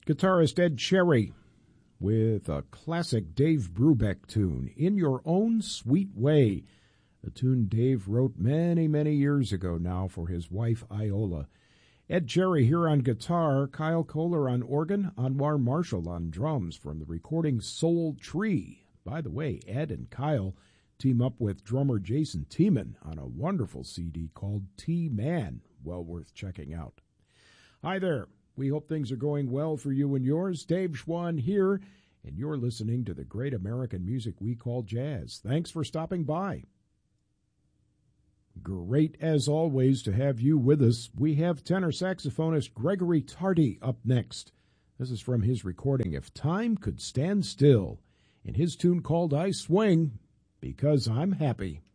Guitarist Ed Cherry with a classic Dave Brubeck tune, In Your Own Sweet Way, a tune Dave wrote many, many years ago now for his wife Iola. Ed Cherry here on guitar, Kyle Kohler on organ, Anwar Marshall on drums from the recording Soul Tree. By the way, Ed and Kyle team up with drummer Jason Tiemann on a wonderful CD called T-Man, well worth checking out. Hi there. We hope things are going well for you and yours. Dave Schwann here, and you're listening to the great American music we call jazz. Thanks for stopping by. Great, as always, to have you with us. We have tenor saxophonist Gregory Tardy up next. This is from his recording, If Time Could Stand Still, in his tune called I Swing Because I'm Happy.